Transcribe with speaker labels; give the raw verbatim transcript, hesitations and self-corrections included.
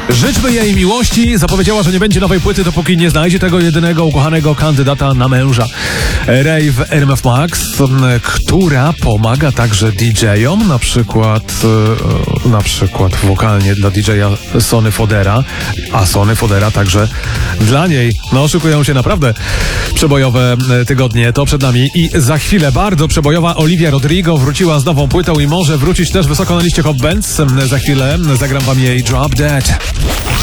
Speaker 1: Życzmy jej miłości. Zapowiedziała, że nie będzie nowej płyty, dopóki nie znajdzie tego jedynego ukochanego kandydata na męża. Rave R M F Max, która pomaga także D J-om, na przykład na przykład wokalnie dla D J-a Sony Fodera, a Sony Fodera także dla niej. No, szykują się naprawdę przebojowe tygodnie, to przed nami i za chwilę bardzo przebojowa Olivia Rodrigo wróciła z nową płytą i może wrócić też wysoko na liście Hot Bands. Za chwilę zagram wam jej Drop Dead.